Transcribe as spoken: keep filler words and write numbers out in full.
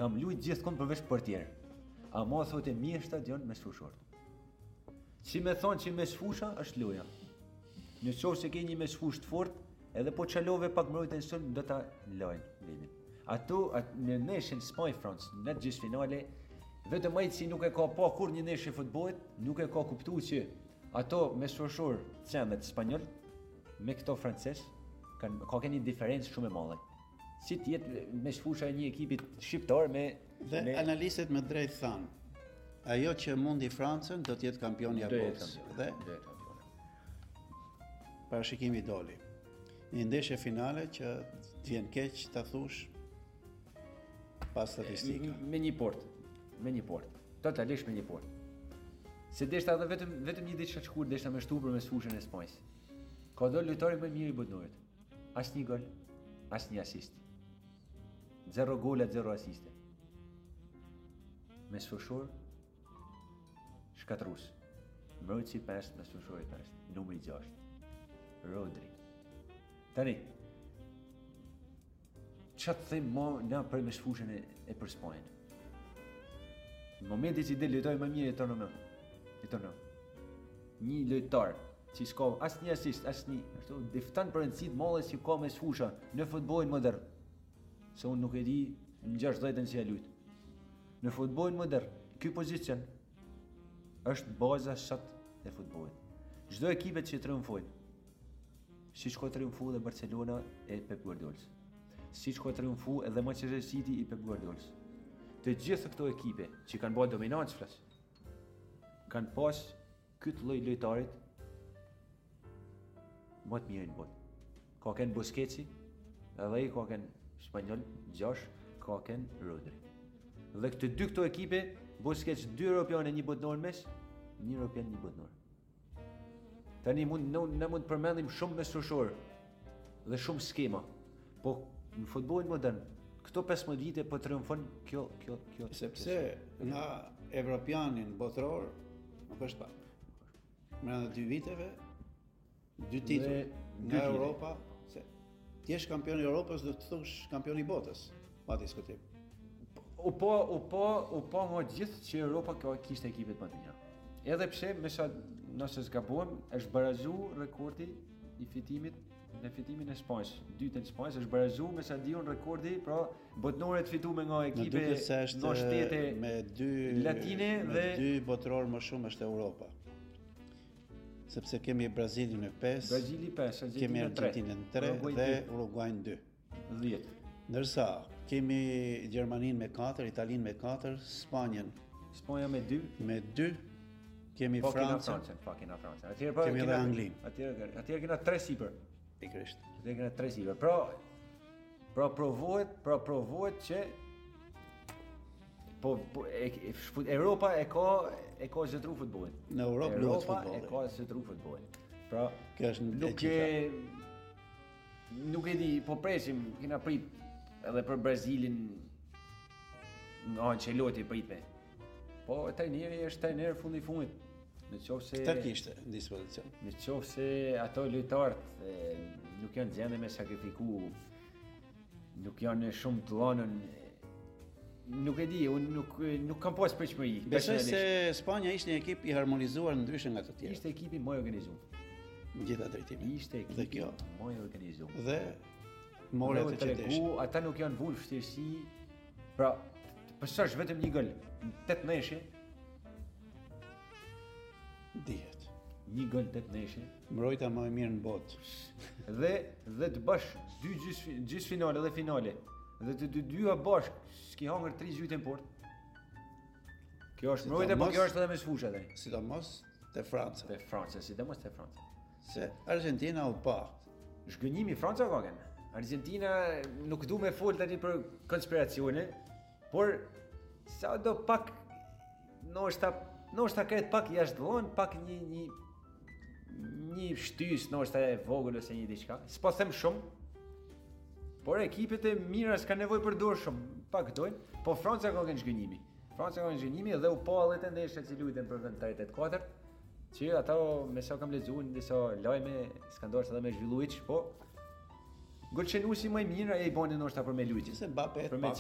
kam luajt gjithkohë përveç portier. Ama thotë mirë stadion me sfushor. Si me thonë që me sfusha është loja. Në qoftë se ke një me sfush të fortë, edhe po çalove pak mbrojtën son do ta lajnë vendin. Ato at, në neshën Spanjë Francë, në gjithë finale, vetëm ai që nuk e ka pa kur një neshë futbollit, nuk e ka kuptuar që ato me sfushor çemet spanjoll me këto francez kanë ka një diferencë shumë e madhe. Si të jetë me sfusha e një ekipit shqiptar me Dhe me... analistët me drejt thanë, ajo që mundi Francën do të jetë kampioni i botës. Dhe parashikimi doli. Një ndeshje finale që të vjen keq ta thush pas statistika. Me një port, me një port. Totalisht me një port. Se deshta edhe vetëm vetëm një ditë shkurt deshta me shtupër me sfushën e Spanjës. Ka do lojtari më i mirë i botënorit. Asnjë gol, asnjë asist. Zero gola, zero asiste. Me sfushor shkatrus. Mbrojtësi pesë me sfushor i pesë. Numri gjashtë. Rodri. Tani. Çfarë them më na për me sfushën e, e për Spanjën? Në momentin që del lojtari më mirë i torneut. I torneut. Një lojtar që s'ka asnjë asist, asnjë, ashtu diftan për rëndësitë madhe që ka me sfusha në futbollin modern. Se unë nuk e di në gjashtëdhjetën si e lut. Në futbollin modern, ky pozicion është baza sot e futbollit. Çdo ekipet që triumfojnë, siç ka triumfuar edhe Barcelona e Pep Guardiola, siç ka triumfuar edhe Manchester City i Pep Guardiola. Të gjitha këto ekipe që kanë bërë dominancë flas, kanë pas këtë lloj lojtarit më të mirë në botë. Ka kënë Busquetsi, edhe ai ka kënë spanjoll, gjash, ka kënë Rodri. Dhe këtë dy këto ekipe, Busquets dy europiane një botënor mes, një europian një botënor. Tani mund ne, ne mund të përmendim shumë mesfushor dhe shumë skema, po në futbollin modern, këto pesëmbëdhjetë vite po triumfon kjo kjo kjo sepse nga evropianin botëror nuk është pak. Brenda dy viteve dy titull nga Europa, se ti je kampion i Europës do të thosh kampion i botës, pa diskutim. U po, u po, u po nga gjithë që Europa ka kishte ekipet më të mira. Edhe pse me sa nëse zgabuam, është barazu rekordi i fitimit në fitimin e Spanjës. Dytën e Spanjës është barazu me sa diun rekordi, pra botënorët fituar nga ekipe nga shtete me dy latine me dhe dy botëror më shumë është Europa. Sepse kemi Brazilin në pesë, Brazili pesë, kemi Argentinën Argentinën tre dhe Uruguayn dy. dhjetë. Ndërsa kemi Gjermaninë me katër, Italinë me katër, Spanjën Spanja me dy, me dy, kemi po kena Francën, Francën, po kena Francën. Atëherë po kemi edhe Anglinë. Atëherë atëherë kena tre sipër. Pikërisht. Atëherë kena tre sipër. Pra pra provohet, pra provohet që po, po e, e, Europa e ka e ka zotru futbollin. Në Europë luhet Europa e futbolli. ka zotru futbollin. Pra Kjo është nuk e nuk e di, po presim, kena prit edhe për Brazilin nga Ancelotti pritme. Po trajneri është trajner fundi fundit. Në qoftë se Këtë kishte në dispozicion. Në qoftë se ato lojtarët e, nuk janë gjende me sakrifiku, nuk janë shumë të lënën, nuk e di, unë nuk nuk kam pas pritshmëri. Besoj se Spanja ishte një ekip i harmonizuar ndryshe nga të tjerë. Ishte ekipi më i organizuar. Në gjitha drejtimet. Ishte Dhe ekipi kjo më i organizuar. dhe more atë që desh. Ata nuk janë vull vështirësi. Pra, pësosh vetëm një gol në tetë neshje, Dihet. një gol në tetë neshje, Mbrojtja më e mirë në botë. dhe dhe të bash dy gjys gjys finale dhe finale. Dhe të dy dyja bashk, s'ki hangër tri gjyte në port. Kjo është mbrojtje, po kjo është edhe me sfusha tani. Sidomos te Franca. Te Franca, sidomos te Franca. Se Argentina u pa. Zhgënjimi Franca ka kënë. Argentina nuk du me fol tani për konspiracione, por sa do pak ndoshta ndoshta këtë pak jashtë dhon, pak një një një shtys ndoshta e vogël ose një diçka. S'po them shumë. Por ekipet e mira s'ka nevojë për dorë shumë, pak dojnë, po Franca ka kënë zhgënjimi. Franca ka zhgënjimi dhe u pa edhe të ndeshja që luajtën për vend tre tetë katër, që ato me sa kam lexuar në disa lajme s'ka ndoshta edhe me zhvilluar, po golçenuesi më i mirë ai bën ndoshta për me luajtë. Se Mbappé Për me